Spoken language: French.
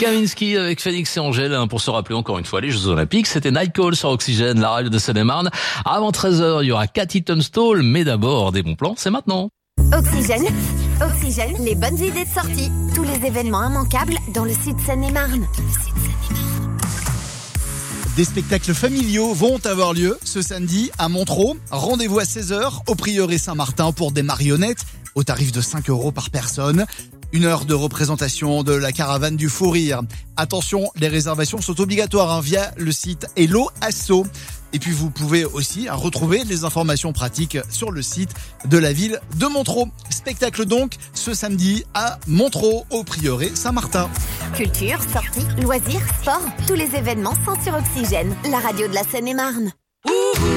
Kaminski avec Félix et Angèle pour se rappeler encore une fois les Jeux Olympiques. C'était Nightcall sur Oxygène, la radio de Seine-et-Marne. Avant 13h, il y aura Cathy Tunstall, mais d'abord des bons plans, c'est maintenant. Oxygène, les bonnes idées de sortie. Tous les événements immanquables dans le sud Seine-et-Marne. Des spectacles familiaux vont avoir lieu ce samedi à Montereau. Rendez-vous à 16h au Prieuré Saint-Martin pour des marionnettes au tarif de 5 € par personne. 1 heure de représentation de la caravane du fou rire. Attention, les réservations sont obligatoires via le site Hello Asso. Et puis vous pouvez aussi retrouver les informations pratiques sur le site de la ville de Montereau. Spectacle donc ce samedi à Montereau au Prieuré Saint-Martin. Culture, sorties, loisirs, sport, tous les événements sont sur Oxygène, la radio de la Seine-et-Marne.